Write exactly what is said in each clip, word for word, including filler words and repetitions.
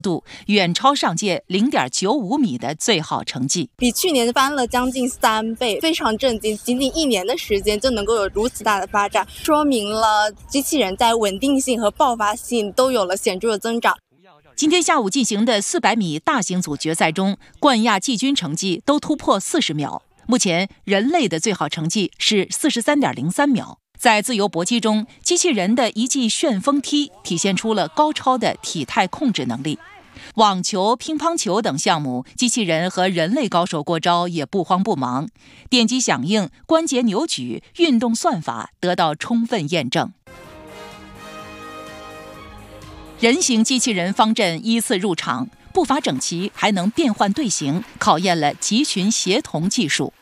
度远超上届 零点九五米的最好成绩， 比去年翻了将近三倍，非常震惊。仅仅一年的时间就能够有如此大的发展，说明了机器人在稳定性和爆发性都有了显著的增长。 今天下午进行的四百米大型组决赛中，冠亚季军成绩都突破四十秒。目前人类的最好成绩是 四十三点零三秒。在自由搏击中，机器人的一记旋风踢体现出了高超的体态控制能力。网球、乒乓球等项目，机器人和人类高手过招也不慌不忙，电击响应、关节扭举、运动算法得到充分验证。人形机器人方阵依次入场，步伐整齐，还能变换队形，考验了集群协同技术。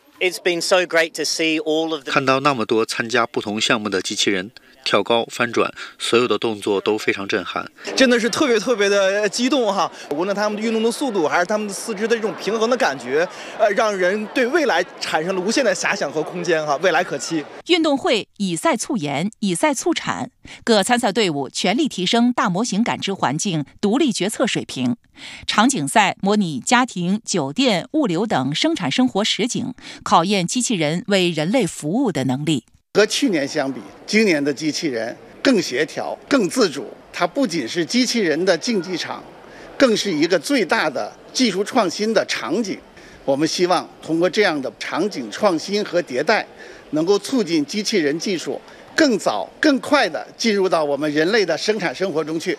看到那么多参加不同项目的机器人跳高、翻转，所有的动作都非常震撼， 真的是特别特别的激动哈！无论他们的运动的速度，还是他们的四肢的这种平衡的感觉，呃，让人对未来产生了无限的遐想和空间哈，未来可期。 运动会以赛促研，以赛促产，各参赛队伍全力提升大模型感知环境、独立决策水平。场景赛模拟家庭、酒店、物流等生产生活实景，考验机器人为人类服务的能力。 和去年相比，今年的机器人更协调、更自主。它不仅是机器人的竞技场，更是一个最大的技术创新的场景。我们希望通过这样的场景创新和迭代，能够促进机器人技术更早、更快地进入到我们人类的生产生活中去。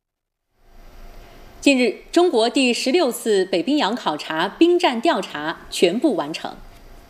近日，中国第十六次北冰洋考察冰战调查全部完成。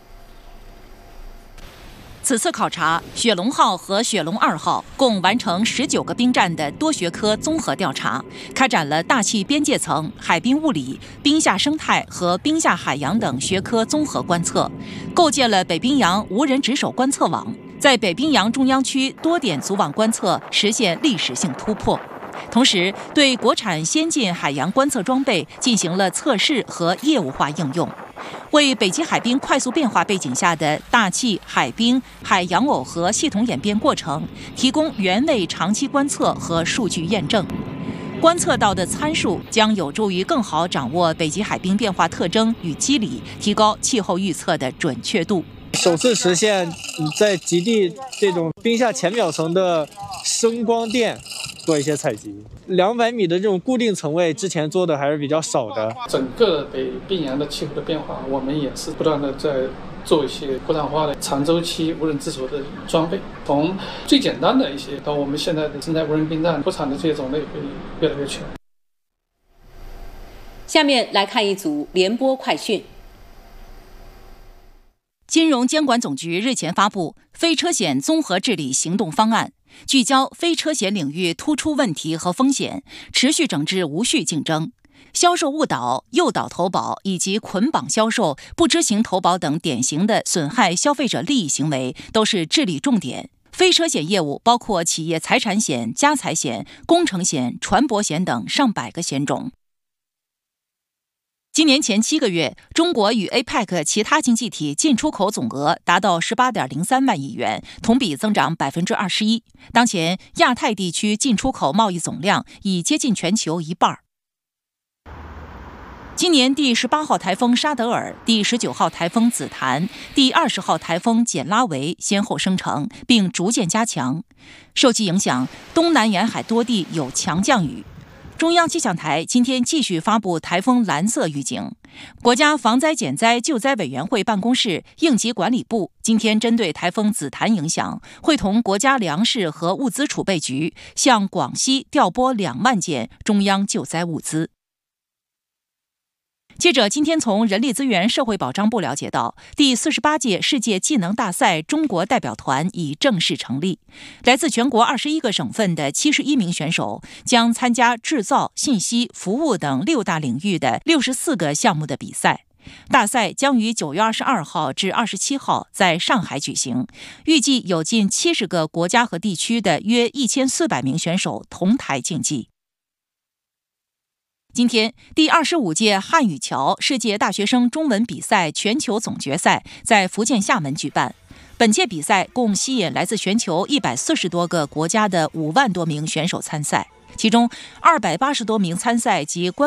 此次考察，雪龙号和雪龙二号共完成十九个冰站的多学科综合调查，开展了大气边界层、海冰物理、冰下生态和冰下海洋等学科综合观测，构建了北冰洋无人值守观测网，在北冰洋中央区多点组网观测实现历史性突破。同时，对国产先进海洋观测装备进行了测试和业务化应用，为北极海冰快速变化背景下的大气、海冰、海洋耦合系统演变过程提供原位长期观测和数据验证。观测到的参数将有助于更好掌握北极海冰变化特征与机理，提高气候预测的准确度。 首次实现在极地这种冰下浅表层的声光电做一些采集，两百米的这种固定层位之前做的还是比较少的。 整个北冰洋的气候的变化，我们也是不断的在做一些国产化的长周期无人值守的装备，从最简单的一些到我们现在的生态无人冰站，国产的这些种类会越来越全。 下面来看一组联播快讯。 金融监管总局日前发布非车险综合治理行动方案，聚焦非车险领域突出问题和风险，持续整治无序竞争、销售误导、诱导投保以及捆绑销售、不知情投保等典型的损害消费者利益行为都是治理重点。非车险业务包括企业财产险、家财险、工程险、船舶险等上百个险种。今年前七个月，中国与 A P E C 其他经济体进出口总额达到 十八点零三万亿元，同比增长 百分之二十一。当前，亚太地区进出口贸易总量已接近全球一半。今年第十八号台风沙德尔、第十九号台风紫檀、第二十号台风简拉维先后生成，并逐渐加强。受其影响，东南沿海多地有强降雨。中央气象台今天继续发布台风蓝色预警。国家防灾减灾救灾委员会办公室应急管理部今天针对台风紫檀影响，会同国家粮食和物资储备局向广西调拨两万件中央救灾物资。记者今天从人力资源社会保障部了解到，第四十八届世界技能大赛中国代表团已正式成立，来自全国二十一个省份的七十一名选手将参加制造、信息、服务等六大领域的六十四个项目的比赛。大赛将于九月二十二号至二十七号在上海举行，预计有近七十个国家和地区的约一千四百名选手同台竞技。今天，第二十五届汉语桥世界大学生中文比赛全球总决赛在福建厦门举办。本届比赛共吸引来自全球一百四十多个国家的五万多名选手参赛。 其中二百八十多名参赛及观